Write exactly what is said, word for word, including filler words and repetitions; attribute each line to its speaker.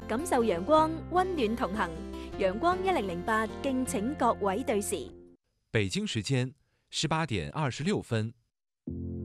Speaker 1: 感受陽光，溫暖同行。陽光一零零八，敬請各位對時。
Speaker 2: 北京時間十八點二十六分。